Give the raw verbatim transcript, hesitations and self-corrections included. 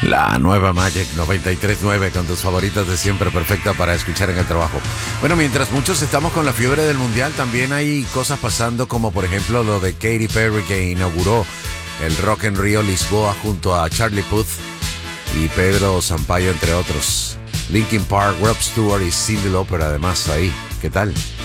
La nueva Magic noventa y tres punto nueve con tus favoritas de siempre, perfecta para escuchar en el trabajo. Bueno, mientras muchos estamos con la fiebre del mundial, también hay cosas pasando como por ejemplo lo de Katy Perry, que inauguró el Rock en Río Lisboa junto a Charlie Puth y Pedro Sampaio, entre otros. Linkin Park, Rob Stewart y Cyndi Lauper además ahí. ¿Qué tal?